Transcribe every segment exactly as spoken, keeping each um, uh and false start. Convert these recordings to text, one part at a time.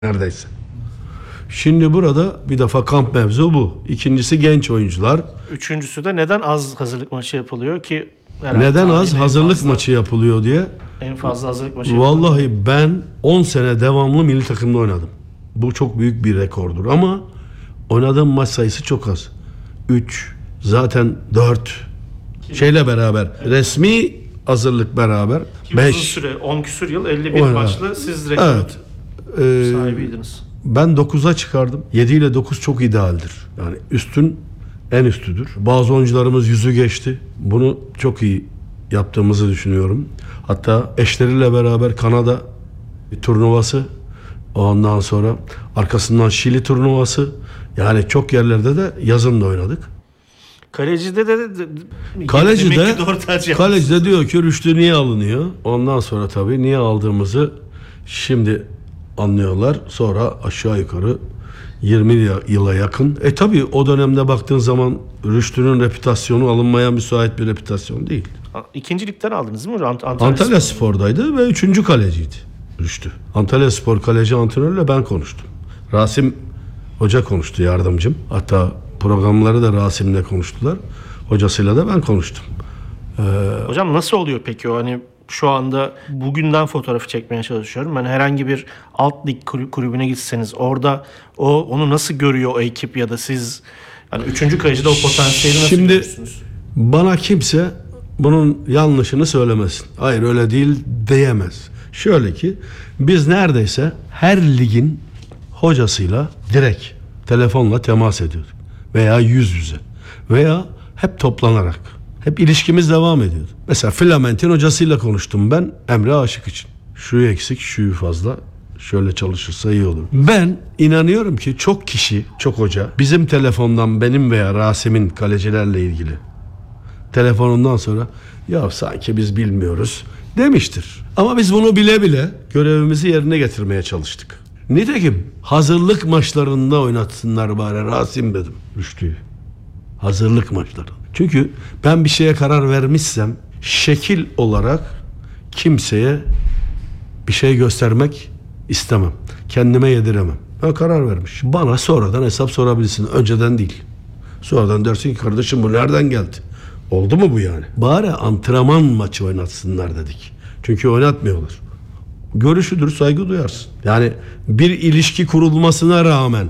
neredeyse. Şimdi burada bir defa kamp mevzu bu. İkincisi genç oyuncular. Üçüncüsü de neden az hazırlık maçı yapılıyor ki? Neden az hazırlık fazla, maçı yapılıyor diye. En fazla hazırlık maçı Vallahi yapılıyor. ben on sene devamlı milli takımda oynadım. Bu çok büyük bir rekordur ama oynadığım maç sayısı çok az. üç, zaten dört. Şeyle beraber, evet. Resmi hazırlık beraber beş. Uzun süre, on küsur yıl, elli bir maçlı siz rekor evet. ee, sahibiydiniz. Ben dokuza çıkardım. yedi ile dokuz çok idealdir. Yani üstün en üstüdür. Bazı oyuncularımız yüzü geçti. Bunu çok iyi yaptığımızı düşünüyorum. Hatta eşleriyle beraber Kanada turnuvası, ondan sonra arkasından Şili turnuvası. Yani çok yerlerde de yazın da oynadık. Kalecide de, de, de Kaleci de, de kaleci de diyor ki Rüştü niye alınıyor? Ondan sonra tabii niye aldığımızı şimdi anlıyorlar. Sonra aşağı yukarı yirmi yıla yakın. E tabii o dönemde baktığın zaman Rüştü'nün reputasyonu alınmaya müsait bir reputasyon değil. İkinci ligden aldınız mı? Ant- Antalya, Antalya Spor'daydı ve üçüncü kaleciydi Rüştü. Antalya Spor kaleci antrenörüyle ben konuştum. Rasim Hoca konuştu, yardımcım. Hatta programları da Rasim'le konuştular. Hocasıyla da ben konuştum. Ee, Hocam nasıl oluyor peki o hani şu anda bugünden fotoğrafı çekmeye çalışıyorum. Ben herhangi bir alt lig kulübüne gitseniz orada o onu nasıl görüyor o ekip ya da siz yani üçüncü kalecide o potansiyeli nasıl Şimdi görüyorsunuz? Şimdi bana kimse bunun yanlışını söylemesin. Hayır öyle değil diyemez. Şöyle ki biz neredeyse her ligin hocasıyla direkt telefonla temas ediyorduk. Veya yüz yüze. Veya hep toplanarak. Hep ilişkimiz devam ediyordu. Mesela Flament'in hocasıyla konuştum ben Emre Aşık için. Şu eksik, şu fazla. Şöyle çalışırsa iyi olur. Ben inanıyorum ki çok kişi, çok hoca bizim telefondan benim veya Rasim'in kalecilerle ilgili telefonundan sonra ya sanki biz bilmiyoruz demiştir. Ama biz bunu bile bile görevimizi yerine getirmeye çalıştık. Nitekim hazırlık maçlarında oynatsınlar bari Rasim dedim Rüştü'yü. Hazırlık maçları. Çünkü ben bir şeye karar vermişsem şekil olarak kimseye bir şey göstermek istemem. Kendime yediremem. Ben karar vermiş. Bana sonradan hesap sorabilirsin. Önceden değil. Sonradan dersin ki kardeşim bu nereden geldi? Oldu mu bu yani? Bari antrenman maçı oynatsınlar dedik. Çünkü oynatmıyorlar. Görüşüdür, saygı duyarsın. Yani bir ilişki kurulmasına rağmen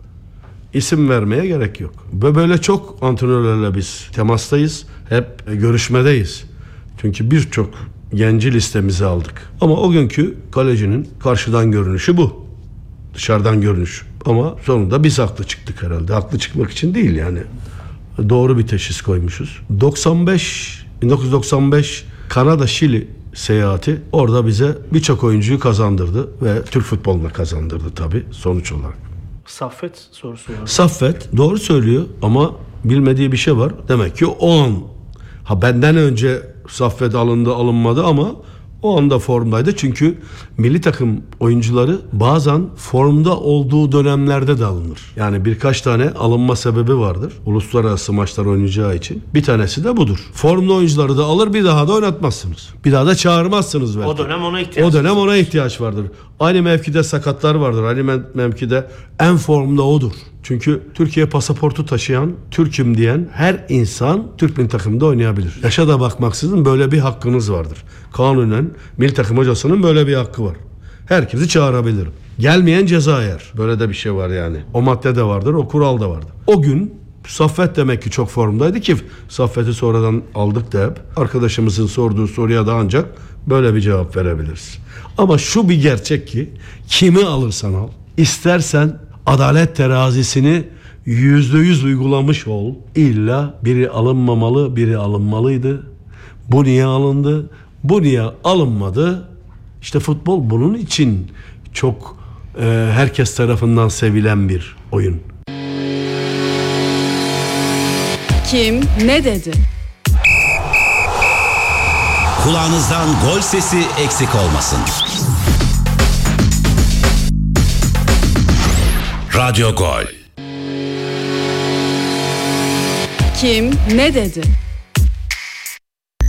isim vermeye gerek yok. Ve böyle çok antrenörlerle biz temastayız. Hep görüşmedeyiz. Çünkü birçok genci listemize aldık. Ama o günkü kalecinin karşıdan görünüşü bu. Dışarıdan görünüş. Ama sonunda biz haklı çıktık herhalde. Haklı çıkmak için değil yani. Doğru bir teşhis koymuşuz. doksan beş bin dokuz yüz doksan beş Kanada Şili seyahati orada bize birçok oyuncuyu kazandırdı ve Türk futboluna kazandırdı tabii sonuç olarak. Saffet sorusu var. Saffet doğru söylüyor ama bilmediği bir şey var. Demek ki o an ha benden önce Saffet alındı alınmadı ama o anda formdaydı. Çünkü milli takım oyuncuları bazen formda olduğu dönemlerde de alınır. Yani birkaç tane alınma sebebi vardır. Uluslararası maçlar oynayacağı için. Bir tanesi de budur. Formda oyuncuları da alır bir daha da oynatmazsınız. Bir daha da çağırmazsınız belki. O dönem ona ihtiyaç O dönem ona ihtiyaç vardır. Aynı mevkide sakatlar vardır. Aynı mevkide en formda odur. Çünkü Türkiye pasaportu taşıyan, Türk'üm diyen her insan Türk milli takımda oynayabilir. Yaşa da bakmaksızın böyle bir hakkınız vardır. Kanunen milli takım hocasının böyle bir hakkı var. Herkesi çağırabilirim. Gelmeyen ceza yer. Böyle de bir şey var yani. O madde de vardır, o kural da vardır. O gün Saffet demek ki çok formdaydı ki Saffet'i sonradan aldık da hep. Arkadaşımızın sorduğu soruya da ancak böyle bir cevap verebiliriz. Ama şu bir gerçek ki kimi alırsan al, istersen adalet terazisini yüzde yüz uygulamış ol. İlla biri alınmamalı, biri alınmalıydı. Bu niye alındı? Bu niye alınmadı? İşte futbol bunun için çok e, herkes tarafından sevilen bir oyun. Kim ne dedi? Kulağınızdan gol sesi eksik olmasın. Radyo Gol. Kim ne dedi?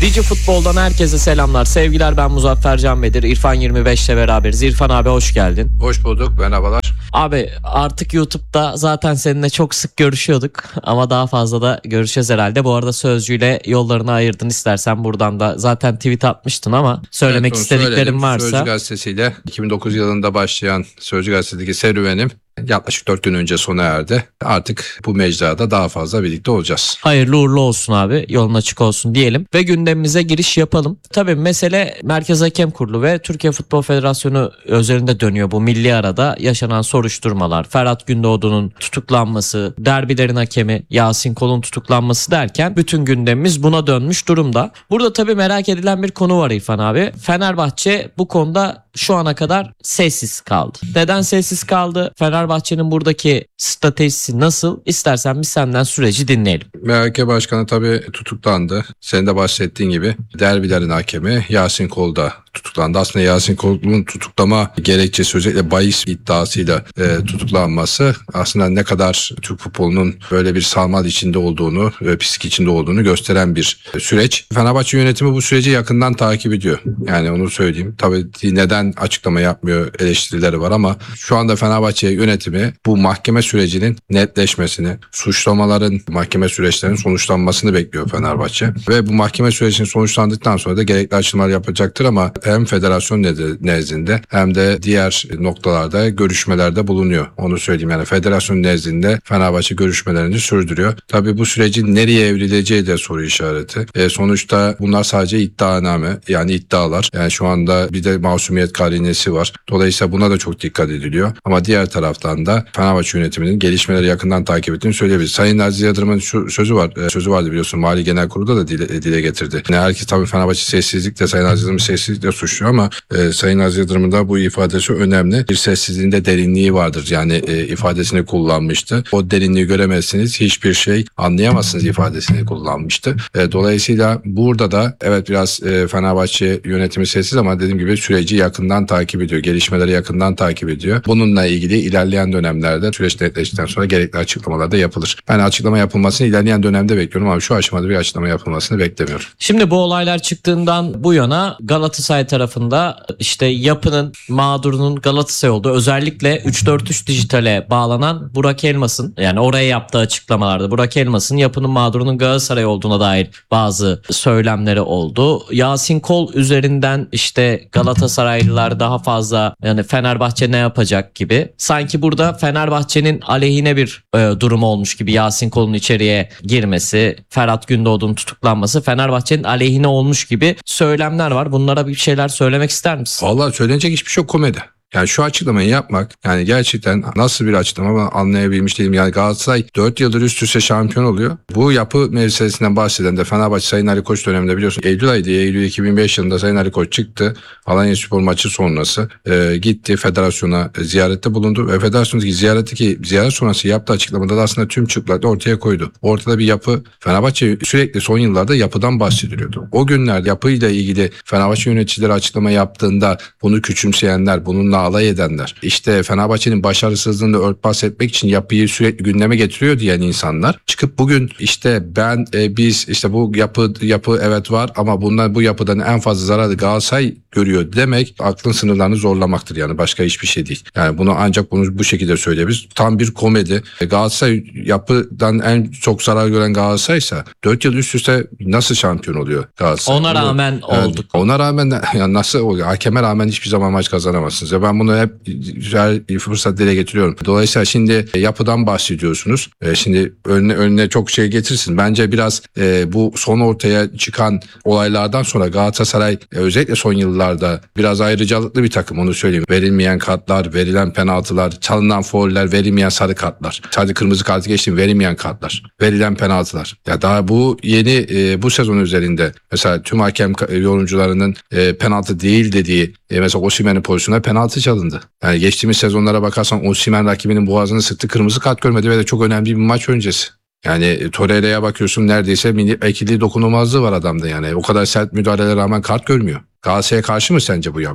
Digi Futbol'dan herkese selamlar, sevgiler. Ben Muzaffer Can Bedir, İrfan yirmi beş ile beraberiz. İrfan abi hoş geldin. Hoş bulduk, merhabalar. Abi artık YouTube'da zaten seninle çok sık görüşüyorduk ama daha fazla da görüşeceğiz herhalde. Bu arada Sözcü'yle yollarını ayırdın, istersen buradan da zaten tweet atmıştın ama söylemek Evet, istediklerin söyledim. varsa. Sözcü gazetesiyle iki bin dokuz yılında başlayan Sözcü gazetedeki serüvenim yaklaşık dört gün önce sona erdi. Artık bu mecrada daha fazla birlikte olacağız. Hayırlı uğurlu olsun abi, yolun açık olsun diyelim ve gündemimize giriş yapalım. Tabii mesele Merkez Hakem Kurulu ve Türkiye Futbol Federasyonu üzerinde dönüyor bu milli arada yaşanan soruşturmalar. Ferhat Gündoğdu'nun tutuklanması, derbilerin hakemi Yasin Kol'un tutuklanması derken bütün gündemimiz buna dönmüş durumda. Burada tabii merak edilen bir konu var İrfan abi. Fenerbahçe bu konuda şu ana kadar sessiz kaldı. Neden sessiz kaldı? Fenerbahçe'nin buradaki stratejisi nasıl? İstersen biz senden süreci dinleyelim. M H K Başkanı tabii tutuklandı. Senin de bahsettiğin gibi derbilerin hakemi Yasin Kol da tutuklandı. Aslında Yasin Kol'un tutuklama gerekçesi özellikle bahis iddiasıyla e, tutuklanması aslında ne kadar Türk futbolunun böyle bir sarmal içinde olduğunu ve pislik içinde olduğunu gösteren bir süreç. Fenerbahçe yönetimi bu süreci yakından takip ediyor. Yani onu söyleyeyim. Tabii neden açıklama yapmıyor eleştirileri var ama şu anda Fenerbahçe yönetimi bu mahkeme sürecinin netleşmesini, suçlamaların mahkeme süreçlerinin sonuçlanmasını bekliyor Fenerbahçe. Ve bu mahkeme sürecinin sonuçlandıktan sonra da gerekli açılımlar yapacaktır ama hem federasyon nezdinde hem de diğer noktalarda görüşmelerde bulunuyor. Onu söyleyeyim, yani federasyon nezdinde Fenerbahçe görüşmelerini sürdürüyor. Tabii bu sürecin nereye evrileceği de soru işareti. E, sonuçta bunlar sadece iddianame, yani iddialar. Yani şu anda bir de masumiyet karinesi var. Dolayısıyla buna da çok dikkat ediliyor. Ama diğer taraftan da Fenerbahçe yönetiminin gelişmeleri yakından takip ettiğini söyleyebiliriz. Sayın Aziz Yıldırım'ın şu sözü var. E, sözü vardı biliyorsun. Mali Genel Kurulu'da da dile, dile getirdi. Yani herkes tabii Fenerbahçe sessizlikle, Sayın Aziz Yıldırım'ı sessizlikle suçluyor ama e, Sayın Aziz Yıldırım'ın da bu ifadesi önemli. Bir sessizliğinde derinliği vardır. Yani e, ifadesini kullanmıştı. O derinliği göremezsiniz, hiçbir şey anlayamazsınız ifadesini kullanmıştı. E, dolayısıyla burada da evet biraz e, Fenerbahçe yönetimi sessiz ama dediğim gibi süreci yakından takip ediyor. Gelişmeleri yakından takip ediyor. Bununla ilgili ilerleyen dönemlerde süreç netleştikten sonra gerekli açıklamalar da yapılır. Ben açıklama yapılmasını ilerleyen dönemde bekliyorum ama şu aşamada bir açıklama yapılmasını beklemiyorum. Şimdi bu olaylar çıktığından bu yana Galatasaray tarafında işte yapının mağdurunun Galatasaray olduğu, özellikle üç dört üç Dijital'e bağlanan Burak Elmas'ın, yani oraya yaptığı açıklamalarda Burak Elmas'ın yapının mağdurunun Galatasaray olduğuna dair bazı söylemleri oldu. Yasin Kol üzerinden işte Galatasaraylılar daha fazla, yani Fenerbahçe ne yapacak gibi. Sanki burada Fenerbahçe'nin aleyhine bir e, durum olmuş gibi Yasin Kol'un içeriye girmesi, Ferhat Gündoğdu'nun tutuklanması Fenerbahçe'nin aleyhine olmuş gibi söylemler var. Bunlara bir şeyler söylemek ister misin? Vallahi söylenecek hiçbir şey yok, komedi. Yani şu açıklamayı yapmak, yani gerçekten nasıl bir açıklama ben anlayabilmiş değilim. Yani Galatasaray dört yıldır üst üste şampiyon oluyor. Bu yapı meselesinden bahseden de Fenerbahçe Sayın Ali Koç döneminde biliyorsun Eylül ayıydı. Eylül iki bin beş yılında Sayın Ali Koç çıktı. Alanyaspor maçı sonrası e, gitti federasyona e, ziyarette bulundu. Ve federasyondaki ziyaretteki ziyaret sonrası yaptığı açıklamada da aslında tüm çıplaklığı ortaya koydu. Ortada bir yapı, Fenerbahçe sürekli son yıllarda yapıdan bahsediliyordu. O günlerde yapıyla ilgili Fenerbahçe yöneticileri açıklama yaptığında bunu küçümseyenler, bununla alay edenler, işte Fenerbahçe'nin başarısızlığını örtbas etmek için yapıyı sürekli gündeme getiriyor diyen insanlar çıkıp bugün işte ben e, biz işte bu yapı yapı evet var ama bundan bu yapıdan en fazla zararı Galatasaray görüyor demek aklın sınırlarını zorlamaktır, yani başka hiçbir şey değil. Yani bunu ancak bunu bu şekilde söyleyebiliriz. Tam bir komedi. Galatasaray yapıdan en çok zarar gören Galatasaray'sa dört yıl üst üste nasıl şampiyon oluyor Galatasaray? Ona Onu, rağmen yani, olduk. Ona rağmen yani nasıl oluyor? Hakeme rağmen hiçbir zaman maç kazanamazsınız. Ya ben bunu hep her fırsat dile getiriyorum. Dolayısıyla şimdi yapıdan bahsediyorsunuz. Şimdi önüne, önüne çok şey getirsin. Bence biraz e, bu son ortaya çıkan olaylardan sonra Galatasaray e, özellikle son yıllarda biraz ayrıcalıklı bir takım, onu söyleyeyim. Verilmeyen kartlar, verilen penaltılar, çalınan fauller, verilmeyen sarı kartlar. Sadece kırmızı kartı geçtim, verilmeyen kartlar, verilen penaltılar. Ya daha bu yeni e, bu sezon üzerinde mesela tüm hakem yorumcularının e, penaltı değil dediği e, mesela Osimhen'in pozisyonuna penaltı çalındı. Yani geçtiğimiz sezonlara bakarsan Osimhen rakibinin boğazını sıktı, kırmızı kart görmedi ve de çok önemli bir maç öncesi. Yani Torreira'ya bakıyorsun, neredeyse ekili dokunulmazlığı var adamda yani. O kadar sert müdahalelere rağmen kart görmüyor. Galatasaray'a karşı mı sence bu yapı?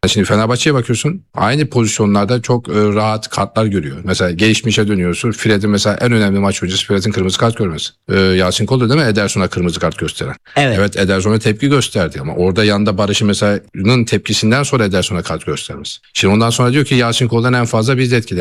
Şimdi Fenerbahçe'ye bakıyorsun. Aynı pozisyonlarda çok e, rahat kartlar görüyor. Mesela geçmişe dönüyorsun. Fred'in mesela en önemli maç öncesi Fred'in kırmızı kart görmesi. E, Yasin Kolda değil mi Ederson'a kırmızı kart gösteren? Evet. Evet Ederson'a tepki gösterdi ama orada yanında Barış'ın mesela tepkisinden sonra Ederson'a kart göstermesi. Şimdi ondan sonra diyor ki Yasin Kol'dan en fazla biz etkili.